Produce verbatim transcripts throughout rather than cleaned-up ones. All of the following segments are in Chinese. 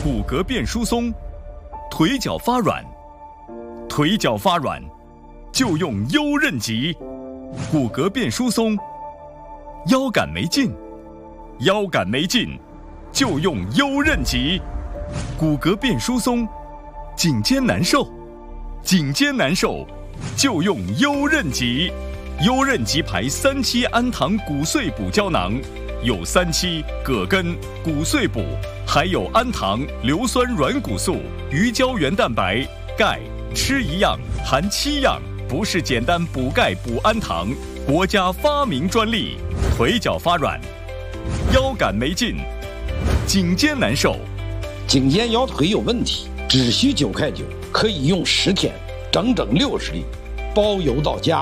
骨骼变疏松，腿脚发软，腿脚发软就用优韧极；骨骼变疏松，腰杆没劲，腰杆没劲就用优韧极；骨骼变疏松，颈肩难受，颈肩难受就用优韧极。优韧极牌三七氨糖骨碎补胶囊，有三七、葛根、骨碎补，还有氨糖、硫酸软骨素、鱼胶原蛋白、钙，吃一样含七样，不是简单补钙补氨糖，国家发明专利。腿脚发软，腰杆没劲，颈肩难受， 颈肩腰腿有问题，只需九块九，可以用十天，整整六十粒，包邮到家。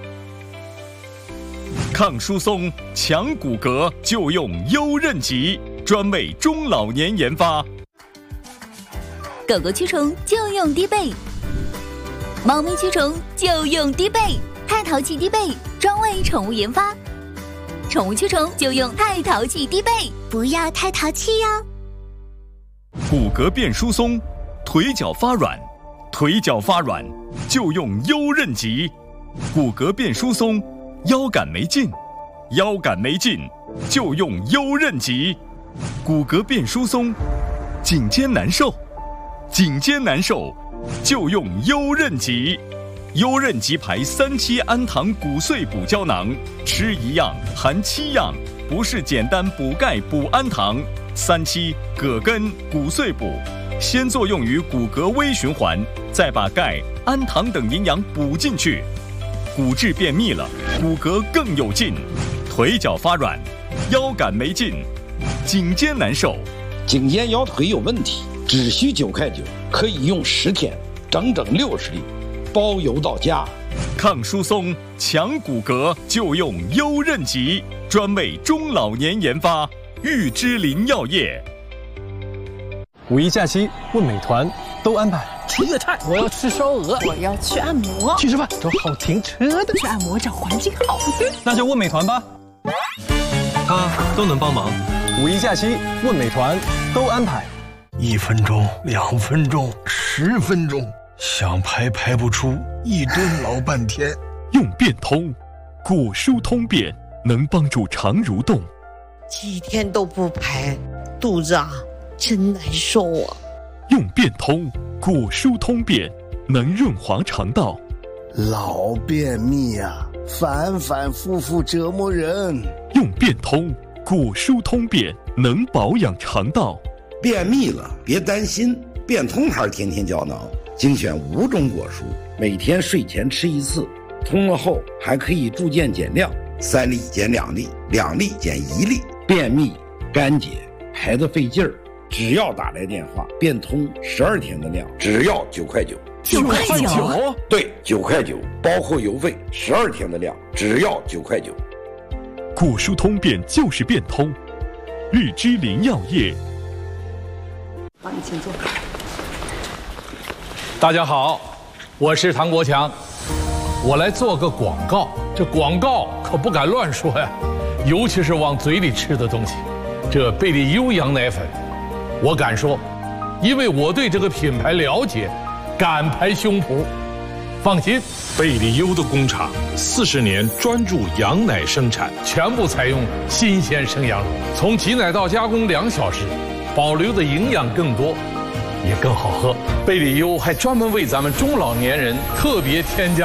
抗疏松、强骨骼就用优韧极，专为中老年研发。 狗狗驱虫就用低倍，猫咪驱虫就用低倍，太淘气低倍专为宠物研发。宠物驱虫就用太淘气低倍，不要太淘气哟。 骨骼变疏松，腿脚发软，腿脚发软就用优韧极；骨骼变疏松，腰杆没劲，腰杆没劲就用优韧极；骨骼变疏松，颈肩难受，颈肩难受就用优韧极。优韧极牌三七氨糖骨碎补胶囊，吃一样含七样，不是简单补钙补氨糖。三七、葛根、骨碎补，先作用于骨骼微循环，再把钙、氨糖等营养补进去。骨质变密了，骨骼更有劲。腿脚发软，腰杆没劲，颈肩难受， 颈肩腰腿有问题，只需九块九，可以用十天，整整六十粒，包邮到家。 抗疏松、强骨骼就用优韧极，专为中老年研发。玉芝林药业。 五一假期问美团都安排。 吃粤菜，我要吃烧鹅，我要去按摩， 去吃饭，找好停车的， 去按摩找环境好的， 那就问美团吧，他都能帮忙。五一假期问美团都安排。 一分钟、两分钟、十分钟，想排排不出，一蹲老半天。 用变通，骨疏通便，能帮助肠蠕动。 几天都不排，肚子啊真难受啊。 用变通，骨疏通便，能润滑肠道。 老便秘啊，反反复复折磨人。 用变通，骨疏通便，能保养肠道。 便秘了别担心，变通牌天天胶囊精选五种果蔬，每天睡前吃一次，通了后还可以逐渐减量，三粒减两粒，两粒减一粒。便秘、干结、排得费劲儿，只要打来电话，变通十二天的量，只要九块九。 九块九？ 对，九块九，包括邮费，十二天的量，只要九块九。 骨疏通便就是变通，玉芝林药业。 好，你请坐。 大家好，我是唐国强，我来做个广告。这广告可不敢乱说呀，尤其是往嘴里吃的东西。这贝利优羊奶粉，我敢说，因为我对这个品牌了解，敢拍胸脯。放心， 贝利优的工厂四十年专注羊奶生产， 全部采用新鲜生羊乳，从挤奶到加工两小时，保留的营养更多，也更好喝。贝利优还专门为咱们中老年人特别添加